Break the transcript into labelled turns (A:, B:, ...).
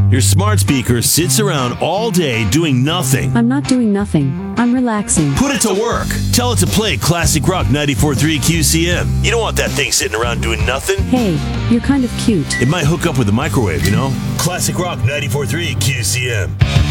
A: Your smart speaker sits around all day doing nothing.
B: I'm not doing nothing. I'm relaxing.
A: Put it to work. Tell it to play Classic Rock 94.3 QCM. You don't want that thing sitting around doing nothing.
B: Hey, you're kind of cute.
A: It might hook up with the microwave, you know? Classic Rock 94.3 QCM.